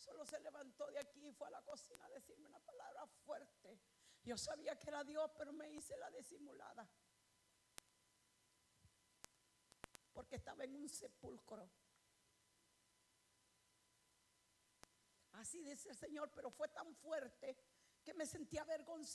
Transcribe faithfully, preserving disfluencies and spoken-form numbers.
solo se levantó de aquí y fue a la cocina a decirme una palabra fuerte. Yo sabía que era Dios, pero me hice la disimulada, porque estaba en un sepulcro. Así dice el Señor, pero fue tan fuerte que me sentía avergonzada.